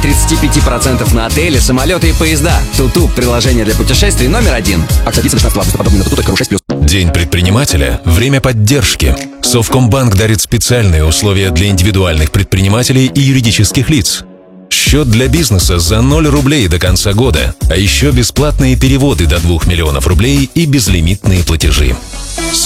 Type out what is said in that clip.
35% на отели, самолеты и поезда. Туту – приложение для путешествий номер 1. Акция длится 16 августа. Подробнее на tutu.ru/6+. День предпринимателя – время поддержки. Совкомбанк дарит специальные условия для индивидуальных предпринимателей и юридических лиц. Счет для бизнеса за 0 рублей до конца года, а еще бесплатные переводы до 2 миллионов рублей и безлимитные платежи.